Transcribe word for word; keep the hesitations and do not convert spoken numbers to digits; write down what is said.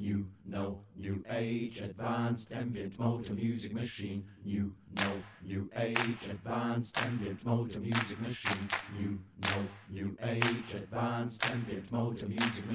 new, no, new age, advanced ambient motor music machine, new, no, new age, advanced ambient motor music machine, new, no, new age, advanced ambient motor music machine.